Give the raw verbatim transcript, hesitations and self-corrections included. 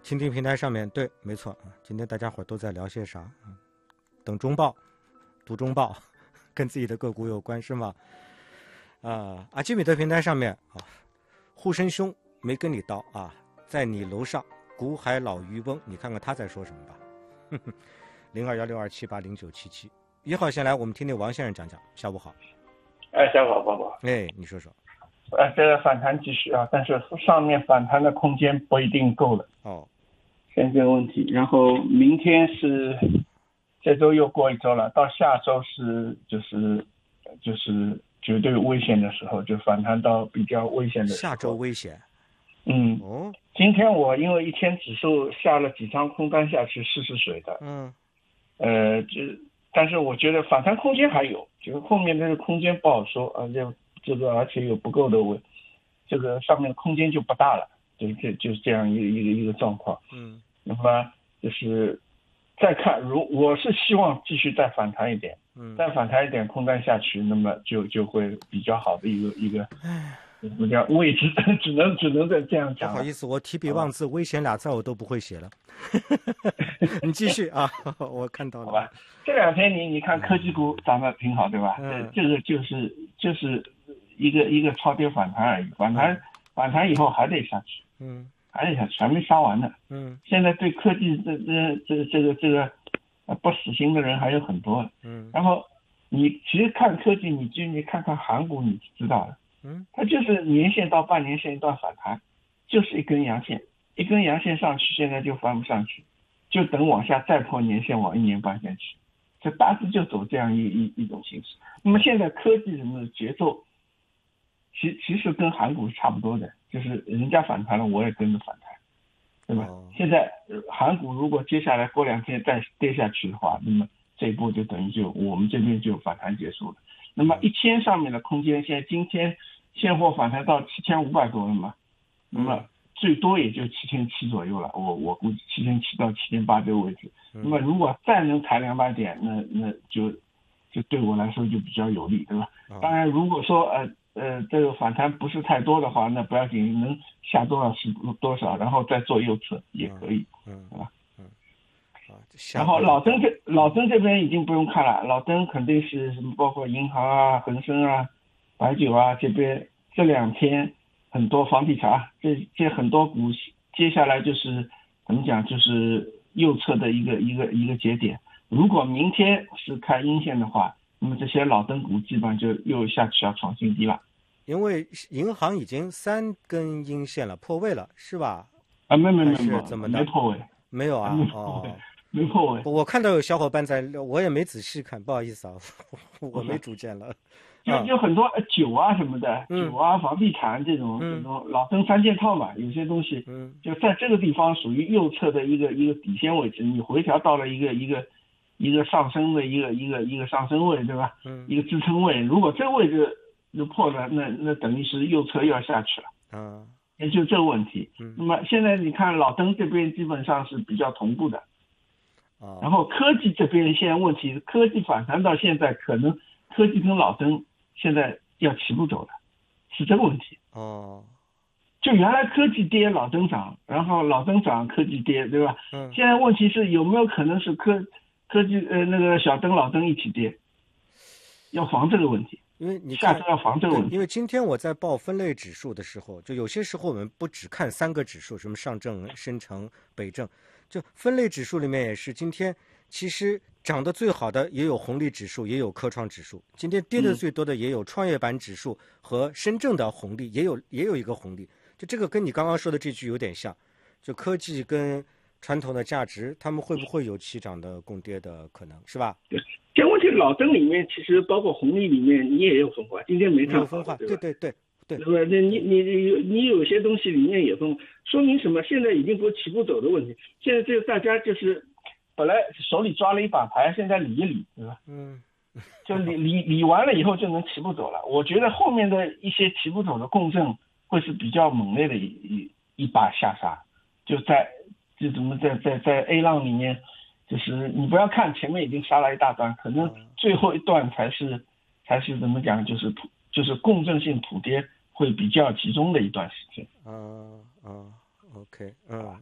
蜻蜓平台上面，对，没错啊。今天大家伙都在聊些啥？嗯，等中报，读中报，跟自己的个股有关是吗？啊，阿基米德平台上面啊，护身兄没跟你刀啊，在你楼上，古海老渔翁，你看看他在说什么吧。零二幺六二七八零九七七，一号先来，我们听听王先生讲讲。下午好。 哎，下午好，宝宝。 哎，你说说。 呃，这个反弹继续啊，但是上面反弹的空间不一定够了。 哦。 先这个问题，然后明天是这周又过一周了，到下周是就是就是绝对危险的时候，就反弹到比较危险的时候。 下周危险。 嗯。 哦。 今天我因为一天指数下了几张空单下去试试水的。 嗯。 呃，这但是我觉得反弹空间还有，就是后面这个空间不好说啊，这这个而且有不够的位，这个上面的空间就不大了。就就就是这样一个一个一个状况。 嗯， 那么就是再看，如我是希望继续再反弹一点， 嗯， 再反弹一点空单下去，那么就就会比较好的一个一个，怎么讲位置，只能只能再这样讲。 不好意思，我提笔忘字，危险俩字我都不会写了。你继续啊，我看到了。 好吧，这两天你你看科技股涨得挺好，对吧？ 嗯， 这个就是就是一个一个超跌反弹而已，反弹。嗯反弹以后还得下去， 嗯， 还得下去，还没杀完呢， 嗯。 现在对科技这这这个这个这个不死心的人还有很多， 嗯。 然后你其实看科技，你就你看看韩股，你知道了， 嗯， 它就是年线到半年线一段反弹，就是一根阳线，一根阳线上去，现在就翻不上去，就等往下再破年线往一年半线去，这大致就走这样一一一种形式。那么现在科技什么的节奏？其其实跟韩股是差不多的，就是人家反弹了，我也跟着反弹，对吧？哦、现在韩股如果接下来过两天再跌下去的话，那么这一波就等于就我们这边就反弹结束了。那么一千上面的空间，现在今天现货反弹到七千五百多了嘛，那么最多也就七千七左右了，我我估计七千七到七千八这个位置。那么如果再能抬两百点，那那就就对我来说就比较有利，对吧？当然，如果说呃。呃，这个反弹不是太多的话，那不要紧，能下多少是多少，然后再做右侧也可以， 嗯， 对吧？ 嗯，啊， 然后老曾这老曾这边已经不用看了，老曾肯定是什么，包括银行啊、恒生啊、白酒啊这边这两天很多房地产，这这很多股接下来就是怎么讲，就是右侧的一个一个一个节点。如果明天是开阴线的话，那么这些老灯股基本上就又下去要创新低了， 因为银行已经三根阴线了，破位了，是吧？ 啊，没没没没， 怎么的？ 没破位， 没有啊， 哦，没破位。 我看到有小伙伴在，我也没仔细看，不好意思啊，我没主见了。 就有很多酒啊什么的，嗯、酒啊、房地产这种、嗯、这种老灯三件套嘛，有些东西，嗯，就在这个地方属于右侧的一个一个底线位置，你回调到了一个一个。一个上升的一个一个一个上升位，对吧？嗯，一个支撑位，如果这个位置就破了，那那等于是右侧又要下去了。 嗯， 也就这个问题。嗯，那么现在你看老灯这边基本上是比较同步的。 啊， 然后科技这边现在问题，科技反弹到现在，可能科技跟老灯现在要齐步走了，是这个问题。 哦， 就原来科技跌，老灯涨，然后老灯涨，科技跌，对吧？ 嗯， 现在问题是有没有可能是科科技呃那个小灯老灯一起跌，要防这个问题， 因为你下周要防这个问题。 因为今天我在报分类指数的时候，就有些时候我们不只看三个指数，什么上证、深成、北证，就分类指数里面也是，今天其实涨得最好的也有红利指数，也有科创指数，今天跌得最多的也有创业板指数和深证的红利，也有也有一个红利，就这个跟你刚刚说的这句有点像，就科技跟传统的价值，他们会不会有齐涨的共跌的可能，是吧？ 对，这问题老灯里面其实包括红利里面你也有分化，今天没看有分化，对对对对对， 对吧？那你你你你有些东西里面也分，说明什么？现在已经不是齐步走的问题，现在这个大家就是本来手里抓了一把牌，现在理一理，对吧？ 嗯， 就理理理完了以后就能齐步走了。我觉得后面的一些齐步走的共振会是比较猛烈的一一一把下杀，就在。就怎么在在在 A 浪里面，就是你不要看前面已经杀了一大段，可能最后一段才是才是怎么讲，就是普就是共振性普跌会比较集中的一段时间。 啊啊 ，OK，嗯